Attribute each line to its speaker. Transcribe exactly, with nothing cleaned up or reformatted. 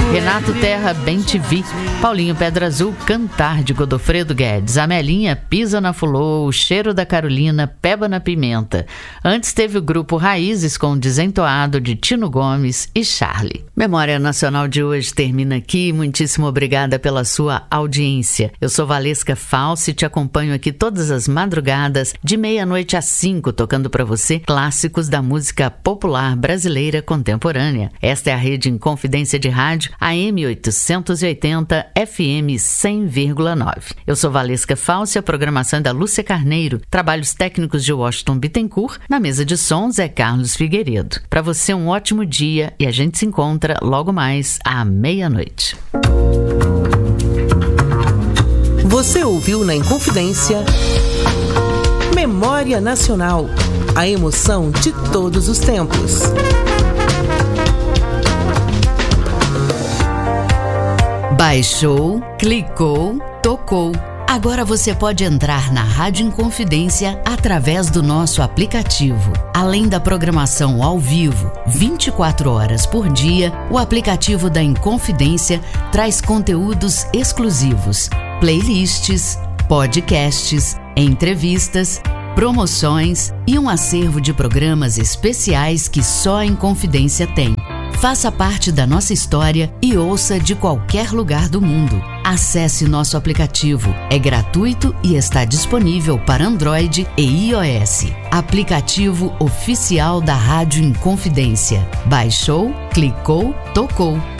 Speaker 1: Renato Terra, Bem Te Vi. Paulinho Pedra Azul, Cantar, de Godofredo Guedes. Amelinha, Pisa na Fulô. O Cheiro da Carolina, Peba na Pimenta. Antes teve o grupo Raízes com Desentoado, de Tino Gomes e Charlie. Memória Nacional de hoje termina aqui. Muitíssimo obrigada pela sua audiência. Eu sou Valesca Falsi e te acompanho aqui todas as madrugadas, de meia-noite às cinco, tocando para você clássicos da música popular brasileira contemporânea. Esta é a Rede Inconfidência de Rádio, A M oitocentos e oitenta, F M cem vírgula nove. Eu sou Valesca Falsi, a programação é da Lúcia Carneiro, trabalhos técnicos de Washington Bittencourt, na mesa de sons é Carlos Figueiredo. Para você um ótimo dia e a gente se encontra logo mais à meia-noite.
Speaker 2: Você ouviu na Inconfidência Memória Nacional, a emoção de todos os tempos.
Speaker 1: Baixou, clicou, tocou. Agora você pode entrar na Rádio Inconfidência através do nosso aplicativo. Além da programação ao vivo, vinte e quatro horas por dia, o aplicativo da Inconfidência traz conteúdos exclusivos, playlists, podcasts, entrevistas, promoções e um acervo de programas especiais que só a Inconfidência tem. Faça parte da nossa história e ouça de qualquer lugar do mundo. Acesse nosso aplicativo. É gratuito e está disponível para Android e iOS. Aplicativo oficial da Rádio Inconfidência. Baixou, clicou, tocou.